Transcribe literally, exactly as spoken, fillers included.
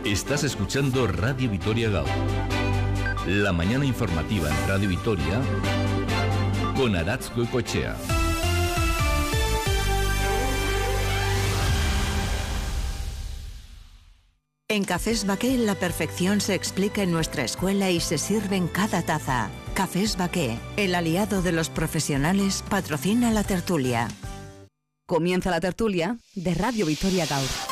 Estás escuchando Radio Vitoria Gaur. La mañana informativa en Radio Vitoria con Aratz Goicoechea. En Cafés Baqué la perfección se explica en nuestra escuela y se sirve en cada taza. Cafés Baqué, el aliado de los profesionales, patrocina la tertulia. Comienza la tertulia de Radio Vitoria Gaur.